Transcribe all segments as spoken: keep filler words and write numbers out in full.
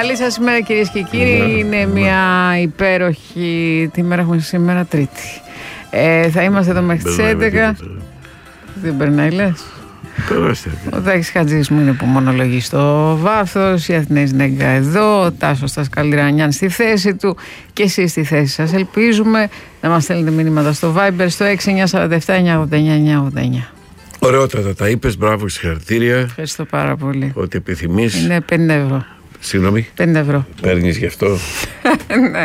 Καλή σας ημέρα, κυρίες και κύριοι. Είναι μια υπέροχη. Τι μέρα έχουμε σήμερα? Τρίτη. Ε, θα είμαστε εδώ μέχρι τις έντεκα. Δεν περνάει, λες? Ο Τάκης Χατζής μου είναι που μονολογεί στο βάθος. Η Αθηναής Νέγκα εδώ. Ο Τάσος Τασκαλιρανιάν στη θέση του. Και εσείς στη θέση σας. Ελπίζουμε να μας στέλνετε μηνύματα στο Viber στο έξι εννιά τέσσερα επτά εννιά ογδόντα εννιά εννιά ογδόντα εννιά. Ωραιότατα τα είπες, μπράβο, συγχαρητήρια. Ευχαριστώ πάρα πολύ. Ό,τι επιθυμείς. Είναι πενήντα ευρώ. Συγγνώμη. πενήντα ευρώ. Παίρνεις γι' αυτό? Ναι.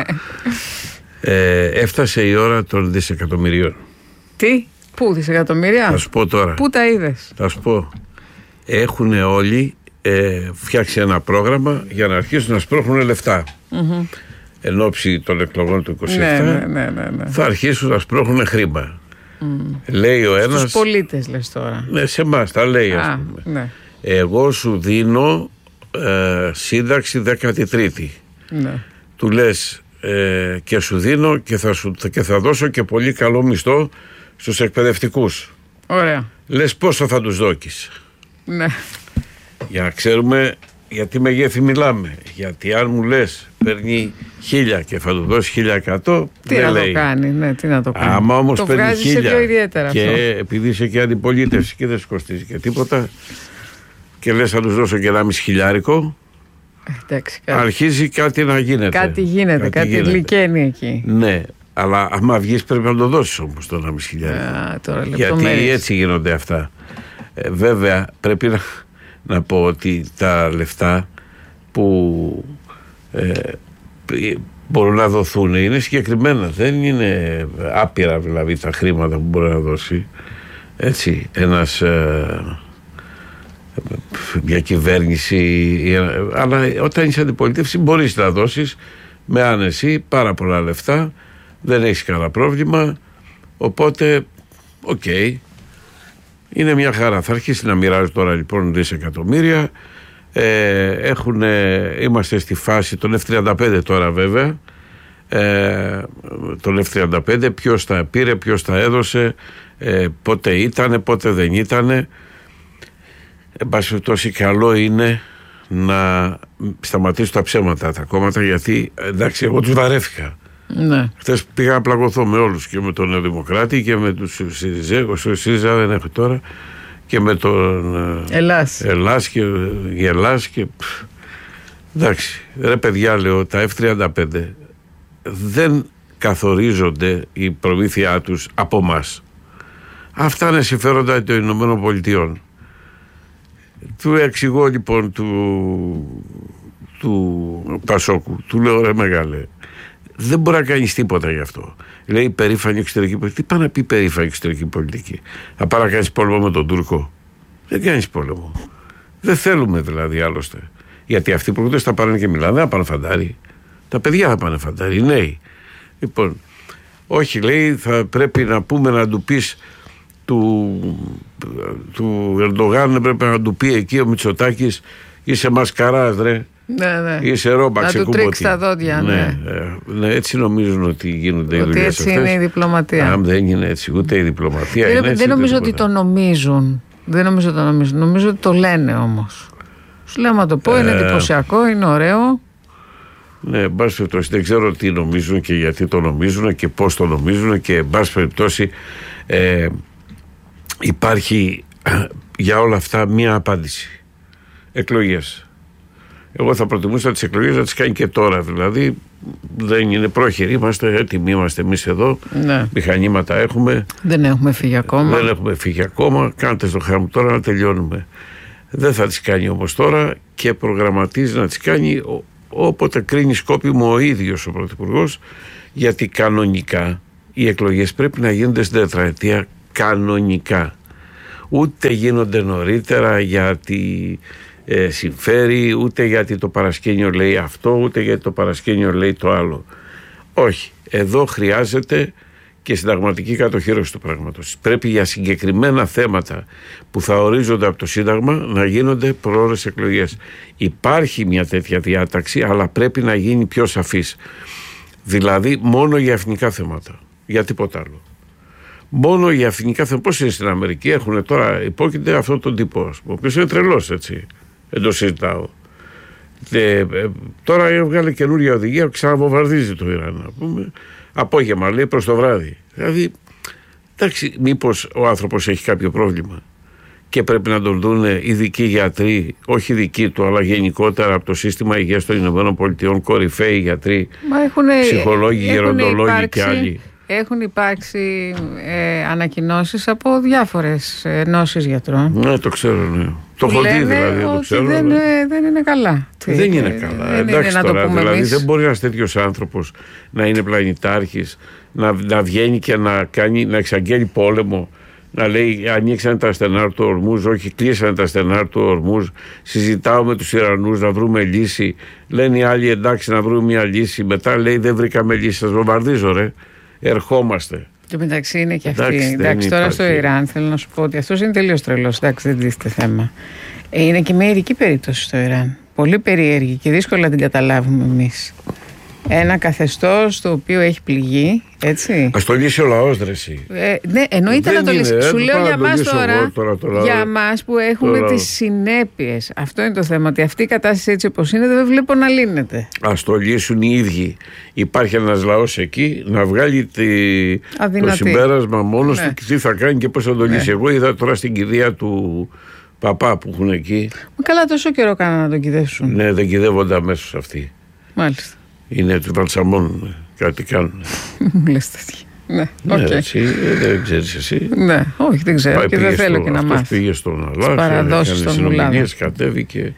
Ε, έφτασε η ώρα των δισεκατομμυρίων. Τι, πού δισεκατομμύρια? Θα σου πω τώρα. Πού τα είδες? Θα σου πω. Έχουν όλοι ε, φτιάξει ένα πρόγραμμα για να αρχίσουν να σπρώχνουν λεφτά. Mm-hmm. Εν ώψη των εκλογών του είκοσι επτά ναι, ναι, ναι, ναι, ναι. θα αρχίσουν να σπρώχνουν χρήμα. Mm. Λέει ο ένας. Στους πολίτες λες τώρα? Ναι, σε εμάς τα λέει, ας Α, πούμε. Ναι. Εγώ σου δίνω ε, σύνταξη δέκατη τρίτη. Ναι. Του λες ε, και σου δίνω και θα, σου, και θα δώσω και πολύ καλό μισθό στους εκπαιδευτικούς. Ωραία. Λες πόσο θα τους δώκεις? Ναι. Για να ξέρουμε γιατί μεγέθη μιλάμε. Γιατί αν μου λες παίρνει χίλια και θα του δώσει χίλια εκατό, τι δεν να λέει. το κάνει, ναι, τι να το κάνει. Άμα όμως το παίρνει χίλια και αυτό. επειδή είσαι και αντιπολίτευση και δεν σου κοστίζει και τίποτα και λες θα τους δώσω και ένα μισή χιλιάρικο, εντάξει, κάτι. αρχίζει κάτι να γίνεται. Κάτι γίνεται, κάτι, κάτι γίνεται. Λυκαίνει εκεί. Ναι, αλλά άμα βγεις πρέπει να το δώσεις όμως το ένα μισή χιλιάρικο. Α, τώρα, γιατί έτσι γίνονται αυτά. Ε, βέβαια πρέπει να, να πω ότι τα λεφτά που ε, μπορούν να δοθούν είναι συγκεκριμένα, δεν είναι άπειρα δηλαδή τα χρήματα που μπορεί να δώσει έτσι ένας ε, μια κυβέρνηση, αλλά όταν είσαι αντιπολίτευση μπορείς να δώσεις με άνεση πάρα πολλά λεφτά, δεν έχεις κανένα πρόβλημα, οπότε οκ, okay, είναι μια χαρά. Θα αρχίσει να μοιράζει τώρα λοιπόν δισεκατομμύρια. Ε, έχουν, είμαστε στη φάση των εφ τριάντα πέντε τώρα βέβαια, ε, τον εφ τριάντα πέντε ποιος τα πήρε, ποιος τα έδωσε, ε, πότε ήτανε, πότε δεν ήτανε. Εν πάση περιπτώσει καλό είναι να σταματήσουν τα ψέματα τα κόμματα, γιατί εντάξει εγώ τους βαρέθηκα. Ναι. Χθες πήγα να πλακωθώ με όλους, και με τον Νέο Δημοκράτη και με τους Συριζέγους, ο ΣΥΡΙΖΑ δεν έχω τώρα, και με τον Ελλάς, Ελλάς και Γελάς και εντάξει, ρε παιδιά, λέω, τα εφ τριάντα πέντε δεν καθορίζονται η προμήθειά τους από μας. Αυτά είναι συμφέροντα των Ηνωμένων Πολιτειών. Του εξηγώ λοιπόν του, του Πασόκου, του λέω ρε μεγάλε, δεν μπορεί να κάνεις τίποτα γι' αυτό. Λέει περήφανη εξωτερική πολιτική. Τι πάει να πει περήφανη εξωτερική πολιτική? Θα πάει να κάνεις πόλεμο με τον Τούρκο? Δεν κάνεις πόλεμο. Δεν θέλουμε δηλαδή άλλωστε. Γιατί αυτοί που θα πάνε και μιλάνε, θα πάνε φαντάρι. Τα παιδιά θα πάνε φαντάρι, οι νέοι. Λοιπόν, όχι, λέει, θα πρέπει να πούμε να του πεις του, του Ερντογάν, πρέπει να του πει εκεί ο Μητσοτάκης, είσαι μασκαράς ρε. Ναι, ναι. Είσαι ρόμπα, να του τρίξει τα δόντια. Ναι, ναι. ναι, έτσι νομίζουν ότι γίνονται οι δουλειές αυτές. Ότι έτσι είναι η διπλωματία. Αν δεν είναι έτσι, ούτε η διπλωματία δεν, είναι έτσι. Δεν νομίζω ότι το νομίζουν. Δεν νομίζω ότι το νομίζουν. Νομίζω ότι το λένε όμως. Σου λέω, άμα το πω, είναι εντυπωσιακό, είναι ωραίο. Ναι, εν πάση περιπτώσει, δεν ξέρω τι νομίζουν και γιατί το νομίζουν και πώς το νομίζουν, και εν πάση περιπτώσει ε, υπάρχει για όλα αυτά μία απάντηση. Εκλογές. Εγώ θα προτιμούσα τις εκλογές να τις κάνει και τώρα. Δηλαδή δεν είναι πρόχειροι, είμαστε έτοιμοι, είμαστε εμείς εδώ. Ναι. Μηχανήματα έχουμε. Δεν έχουμε φύγει ακόμα. Δεν έχουμε φύγει ακόμα. Κάντε στο χάρη μου τώρα να τελειώνουμε. Δεν θα τις κάνει όμως τώρα, και προγραμματίζει να τις κάνει όποτε κρίνει σκόπιμο ο ίδιος ο Πρωθυπουργός, γιατί κανονικά οι εκλογές πρέπει να γίνονται στην τετραετία κανονικά. Ούτε γίνονται νωρίτερα γιατί ε, συμφέρει, ούτε γιατί το παρασκήνιο λέει αυτό, ούτε γιατί το παρασκήνιο λέει το άλλο. Όχι. Εδώ χρειάζεται και συνταγματική κατοχήρωση του πράγματος. Πρέπει για συγκεκριμένα θέματα που θα ορίζονται από το Σύνταγμα να γίνονται προώρες εκλογές. Υπάρχει μια τέτοια διάταξη, αλλά πρέπει να γίνει πιο σαφής. Δηλαδή μόνο για εθνικά θέματα. Για τίποτα άλλο. Μόνο για εθνικά θέματα. Πώς είναι στην Αμερική, έχουν τώρα, υπόκειται αυτόν τον τύπο, ο οποίος είναι τρελός, έτσι. Δεν το συζητάω. Ε, ε, τώρα έβγαλε καινούργια οδηγία, ξαναβομβαρδίζει το Ιράν. Πούμε, απόγευμα, λέει, προς το βράδυ. Δηλαδή, εντάξει, μήπως ο άνθρωπος έχει κάποιο πρόβλημα και πρέπει να τον δουν ειδικοί γιατροί, όχι ειδικοί του, αλλά γενικότερα από το σύστημα υγείας των Ηνωμένων Πολιτειών, κορυφαίοι γιατροί, έχουνε, ψυχολόγοι, γεροντολόγοι υπάρξει, και άλλοι. Έχουν υπάρξει ε, ανακοινώσεις από διάφορες ενώσεις γιατρών. Ναι, το ξέρω, ναι. Το έχω δει δηλαδή, το ξέρω. Δεν, αλλά... ε, δεν είναι καλά. Δεν είναι καλά. Δεν Εντάξει είναι, τώρα, να το πούμε δηλαδή εμείς. δεν μπορεί ένας τέτοιος άνθρωπος να είναι πλανητάρχης, να, να βγαίνει και να, κάνει, να εξαγγέλει πόλεμο, να λέει ανοίξανε τα στενά του Ορμούζ, όχι κλείσανε τα στενά του Ορμούζ, συζητάω με τους Ιρανούς να βρούμε λύση, λένε οι άλλοι εντάξει να βρούμε μια λύση, μετά λέει δεν βρήκαμε λύση, σας βομβαρδίζω ρε, ερχόμαστε. Και μεταξύ είναι και αυτή. Εντάξει, εντάξει, τώρα υπάρχει. στο Ιράν θέλω να σου πω ότι αυτός είναι τελείως τρελός. Εντάξει, δεν τίθεται θέμα. Ε, είναι και μια ειδική περίπτωση στο Ιράν. Πολύ περίεργη και δύσκολα να την καταλάβουμε εμείς. Ένα καθεστώς το οποίο έχει πληγεί, έτσι. Ας το λύσει ο λαός, ρε εσύ. Ε, ναι, εννοείται Δεν να το λύσει. είναι, Σου ε, λέω το για μας τώρα, εγώ, τώρα το για μας που έχουμε τώρα. τις συνέπειες. Αυτό είναι το θέμα, ότι αυτή η κατάσταση έτσι όπως είναι δεν βλέπω να λύνεται. Ας το λύσουν οι ίδιοι. Υπάρχει ένας λαός εκεί να βγάλει τη... το συμπέρασμα μόνος ναι. του και τι θα κάνει και πώς θα το λύσει. Ναι. Εγώ είδα τώρα στην κηδεία του παπά που έχουν εκεί. Μα καλά, τόσο καιρό κάνανε να τον κυδεύσουν. Ναι, δεν κυδεύονται αμέσως αυτοί. Μάλιστα. Είναι του βαλσαμών, κάτι κάνουν. Μου λες τέτοια. Ναι, ναι okay. εσύ, δεν ξέρεις εσύ. Ναι, όχι, δεν ξέρω. Πάει, και δεν θέλω στο, και να μάθω. Αυτός πήγε στον Αλάχ, έκανε συνομιλίες, κατέβηκε.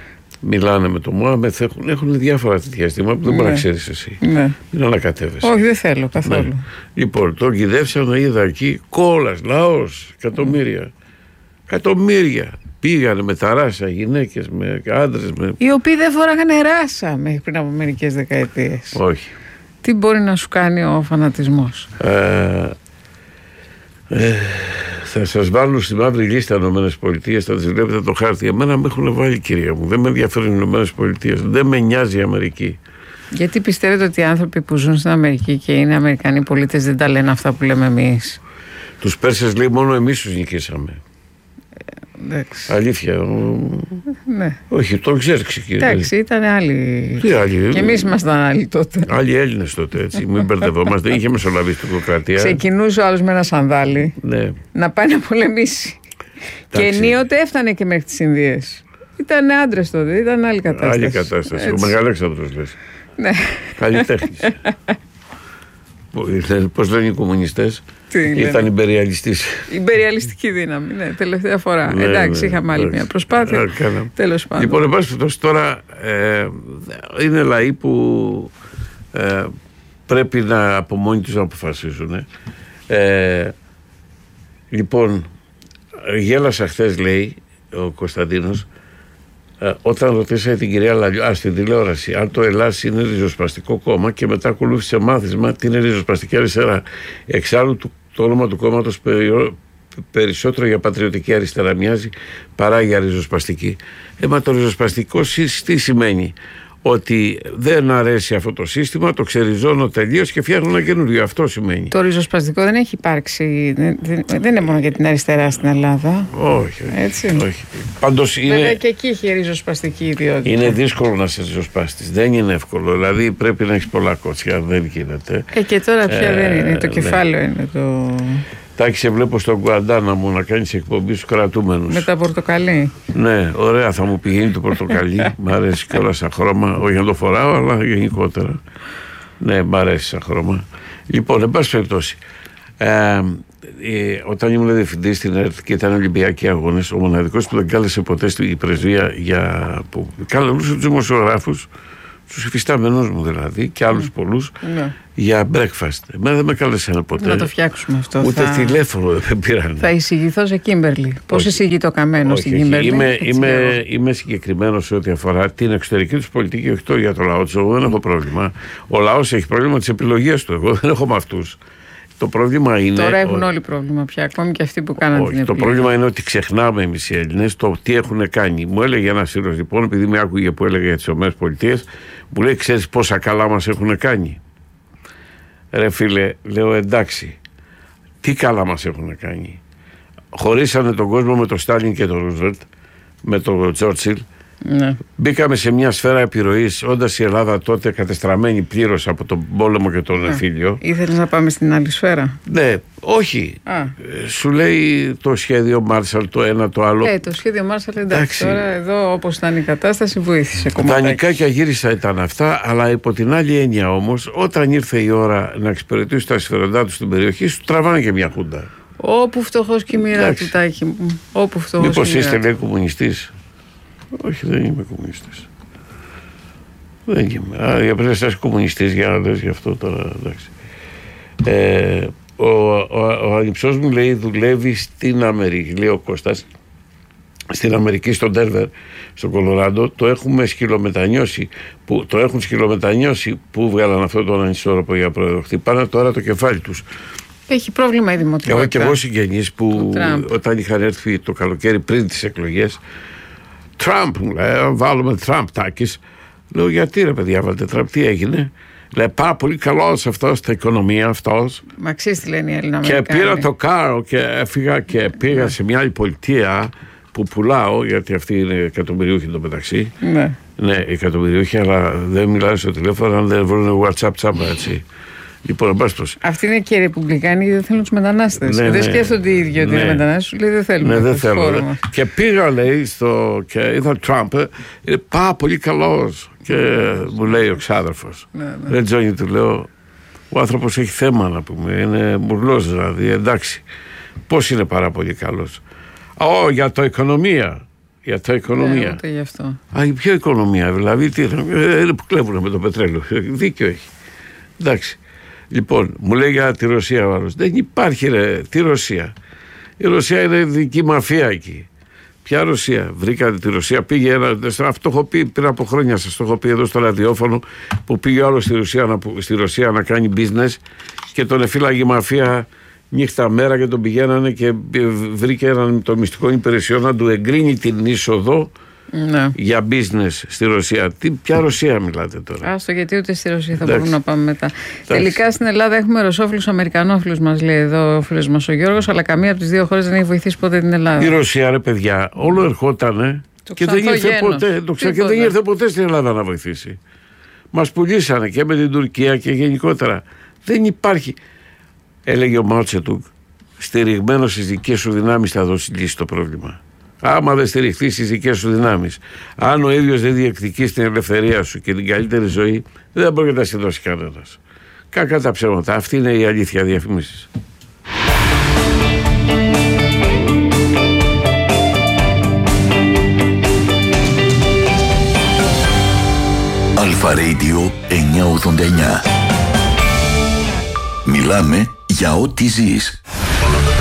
Μιλάνε με τον Μωάμεθ, έχουν, έχουν διάφορα τέτοια στιγμή που δεν ναι. μπορεί να ξέρεις εσύ. Ναι. Μην ανακατεύεσαι. Όχι, δεν θέλω καθόλου. Ναι. Λοιπόν, τον κυδεύσανε, είδα εκεί κόλας, λαός, εκατομμύρια. Εκατομμύρια. Πήγανε με τα ράσα γυναίκες, με άντρες. Με... Οι οποίοι δεν φοράγανε ράσα μέχρι πριν από μερικές δεκαετίες. Όχι. Τι μπορεί να σου κάνει ο φανατισμός. Ε, ε, θα σας βάλουν στη μαύρη λίστα Ηνωμένες Πολιτείες, θα τις βλέπετε το χάρτη. Εμένα με έχουν βάλει, κυρία μου. Δεν με ενδιαφέρουν οι Ηνωμένες Πολιτείες. Δεν με νοιάζει η Αμερική. Γιατί πιστεύετε ότι οι άνθρωποι που ζουν στην Αμερική και είναι Αμερικανοί πολίτες δεν τα λένε αυτά που λέμε εμείς. Τους Πέρσες λέει μόνο εμείς τους νικήσαμε. Εντάξει. Αλήθεια. Ναι. Όχι, το ξέρεις, κύριε. Εντάξει, ήταν άλλοι. Τι άλλοι. Και εμείς ήμασταν άλλοι τότε. Άλλοι Έλληνες τότε, έτσι. Μην μπερδευόμαστε. Είχε μεσολαβητικοκρατία. Ξεκινούσε ο άλλος με ένα σανδάλι. Ναι. Να πάει να πολεμήσει. Και ενίοτε έφτανε και μέχρι τις Ινδίες. Ήταν άντρες τότε, ήταν άλλη κατάσταση. Άλλη κατάσταση. Ο Μεγαλέξανδρος λες. Ναι. Καλλιτέχνης. Πώς λένε οι κομμουνιστές. Ήταν υπεριαλιστής. Υπεριαλιστική δύναμη, ναι, τελευταία φορά. Ναι, Εντάξει, ναι, είχαμε άλλη εντάξει. μια προσπάθεια. Τέλος πάντων. Λοιπόν, εν πάση περιπτώσει, τώρα ε, είναι λαοί που ε, πρέπει να από μόνοι τους να αποφασίζουν. Ε, λοιπόν, γέλασα χθες, λέει ο Κωνσταντίνος, ε, όταν ρωτήσατε την κυρία Λαλιού, α, στην τηλεόραση, αν το Ελλάς είναι ριζοσπαστικό κόμμα, και μετά ακολούθησε μάθημα τι είναι ριζοσπαστική αριστερά. Εξάλλου το, το όνομα του κόμματος περι, περισσότερο για πατριωτική αριστερά μοιάζει παρά για ριζοσπαστική. Ε, μα το ριζοσπαστικό τι σημαίνει? Ότι δεν αρέσει αυτό το σύστημα, το ξεριζώνω τελείως και φτιάχνω ένα καινούριο. Αυτό σημαίνει. Το ριζοσπαστικό δεν έχει υπάρξει. Δεν, δεν είναι μόνο για την αριστερά στην Ελλάδα. Όχι. Έτσι. όχι. Πάντως είναι. Βέβαια και εκεί έχει ριζοσπαστική ιδιότητα. Είναι δύσκολο να είσαι ριζοσπάστης. Δεν είναι εύκολο. Δηλαδή πρέπει να έχεις πολλά κότσια. Δεν γίνεται. Ε, και τώρα πια ε, δεν είναι. Το ναι. κεφάλαιο είναι το. Τάκη, σε βλέπω στον Γκουαντάναμο να κάνεις εκπομπή στους κρατούμενους. Με τα πορτοκαλί. Ναι, ωραία, θα μου πηγαίνει το πορτοκαλί. Μ' αρέσει κιόλα σαν χρώμα. Όχι να το φοράω, αλλά γενικότερα. Ναι, μ' αρέσει σαν χρώμα. Λοιπόν, εν πάση περιπτώσει, ε, ε, όταν ήμουν διευθυντής στην ΕΡΤ και ήταν Ολυμπιακοί Αγώνες, ο μοναδικός που δεν κάλεσε ποτέ στην πρεσβεία για. Που κάλεσε τους δημοσιογράφους, τους υφιστάμενους μου δηλαδή, και άλλους mm. πολλούς, mm. για breakfast. Εμένα δεν με κάλεσαν ποτέ. Να το φτιάξουμε αυτό. Ούτε θα... τηλέφωνο δεν πήραν. Θα εισηγηθώ σε Κίμπερλι. Πώς εισηγείται ο Καμένος στην Κίμπερλι? Είμαι, είμαι, είμαι συγκεκριμένος σε ό,τι αφορά την εξωτερική τους πολιτική, όχι το για το λαό του. Εγώ δεν έχω πρόβλημα. Ο λαός έχει πρόβλημα της επιλογής του. Εγώ δεν έχω με αυτούς. Το πρόβλημα είναι. Τώρα έχουν όλοι πρόβλημα πια, ακόμη και αυτοί που κάναν όχι, την επιλογή. Το πρόβλημα είναι ότι ξεχνάμε εμείς οι Έλληνες το τι έχουν κάνει. Μου έλεγε ένας φίλος, λοιπόν, επειδή με άκουγε που έλεγε για τις ΗΠΑ, μου λέει: ξέρεις πόσα καλά μας έχουν κάνει? Ρε φίλε, λέω εντάξει, τι καλά μας έχουν κάνει? Χωρίσανε τον κόσμο με τον Στάλιν και τον Ρούσβελτ, με τον Τσόρτσιλ, Ναι. Μπήκαμε σε μια σφαίρα επιρροής, όντας η Ελλάδα τότε κατεστραμμένη πλήρως από τον πόλεμο και τον εμφύλιο. Ήθελες να πάμε στην άλλη σφαίρα? Ναι, όχι. Α. Σου λέει το σχέδιο Μάρσαλ το ένα το άλλο. Ε, το σχέδιο Μάρσαλ, εντάξει, τώρα εδώ όπως ήταν η κατάσταση βοήθησε κομματάκι. Τα νικάκια γύρισα ήταν αυτά, αλλά υπό την άλλη έννοια όμως, όταν ήρθε η ώρα να εξυπηρετήσει τα συμφέροντά του στην περιοχή, σου τραβάνε και μια χούντα. Όπου φτωχός και η μοίρα του, Τάκη μου. Όπου φτωχός. Μήπως είστε, λέει, κομμουνιστής? Όχι, δεν είμαι κομμουνιστής. Δεν είμαι. Α, για πρέπει να είσαι κομμουνιστής για να λες γι' αυτό τώρα, εντάξει. Ε, ο ο, ο ανιψός μου, λέει, δουλεύει στην Αμερική, λέει ο Κώστας, στην Αμερική, στον Ντένβερ, στο Κολοράντο. Το έχουμε σκυλομετανιώσει, που, το έχουν σκυλομετανιώσει που βγάλαν αυτό τον ανισόρροπο για πρόεδρο. Χτυπάνε τώρα το κεφάλι τους. Έχει πρόβλημα η δημοτικότητα. Εγώ και εγώ συγγενείς που όταν είχαν έρθει το καλοκαίρι πριν τις εκλογές, Τραμπ μου λέει, βάλουμε Τραμπ, Τάκης. Λέω, γιατί ρε παιδιά βάλετε Τραμπ, τι έγινε? Λέει, πάρα πολύ καλός αυτός στην οικονομία αυτός. Μαξίστη λένε οι Έλληνα. Και πήρα το κάρο και έφυγα και πήγα ναι. σε μια άλλη πολιτεία που πουλάω, γιατί αυτή είναι εκατομμυριούχη εντωμεταξύ. Ναι. Ναι, εκατομμυριούχη, αλλά δεν μιλάνε στο τηλέφωνο αν δεν βρουν WhatsApp τσάμπα, έτσι. Λοιπόν, αυτοί είναι και οι Ρεπουμπλικάνοι γιατί δεν θέλουν τους μετανάστες. Ναι, δεν ναι, σκέφτονται οι ίδιοι ότι ναι. είναι μετανάστες. Λέει δεν θέλουν. Ναι, δεν θέλουν. Και πήγα, λέει, στο, και είδα Τραμπ, είναι πάρα πολύ καλός. Και μου λέει ο ξάδερφος. Ναι, ναι. Ρε Τζόνι, του λέω, ο άνθρωπος έχει θέμα να πούμε. Είναι μπουρλός δηλαδή, εντάξει. Πώς είναι πάρα πολύ καλός? Ω, για το οικονομία. Για το οικονομία. Ναι, ούτε γι' αυτό. Α, η ποια οικονομία, δηλαδή, τι είναι που κλέβουν με το πετρέλαιο. Δίκιο έχει. Εντάξει. Λοιπόν, μου λέει για τη Ρωσία ο άλλος. Δεν υπάρχει ρε, τη Ρωσία. Η Ρωσία είναι δική μαφία εκεί. Ποια Ρωσία? Βρήκατε τη Ρωσία? Πήγε ένα. Αυτό έχω πει πριν από χρόνια, σας το έχω πει εδώ στο ραδιόφωνο, που πήγε άλλο στη Ρωσία, να, στη Ρωσία να κάνει business και τον εφύλαγε η μαφία νύχτα μέρα και τον πηγαίνανε και βρήκε έναν το μυστικό υπηρεσιό να του εγκρίνει την είσοδο. Ναι. Για business στη Ρωσία. Τι, ποια Ρωσία μιλάτε τώρα? Άστο, γιατί ούτε στη Ρωσία θα μπορούμε να πάμε μετά. Εντάξει. Τελικά στην Ελλάδα έχουμε ρωσόφιλους, αμερικανόφιλους, μας λέει εδώ ο φίλος μας ο Γιώργος, αλλά καμία από τις δύο χώρες δεν έχει βοηθήσει ποτέ την Ελλάδα. Η Ρωσία, ρε παιδιά, όλο ερχότανε το και δεν ήρθε ποτέ, το ξα... και δεν ήρθε ποτέ στην Ελλάδα να βοηθήσει. Μας πουλήσανε και με την Τουρκία και γενικότερα. Δεν υπάρχει, έλεγε ο Μάο Τσετούγκ, στηριγμένο στις δικές σου δυνάμεις θα δώσει λύση το πρόβλημα. Άμα δεν στηριχθεί στις δικές σου δυνάμεις, αν ο ίδιος δεν διεκδικείς την ελευθερία σου και την καλύτερη ζωή, δεν μπορεί να σε δώσει κανένας. Κακά τα ψέματα. Αυτή είναι η αλήθεια, διαφημίσεις. Αλφα Radio εννιακόσια ογδόντα εννιά. Μιλάμε για ό,τι ζεις.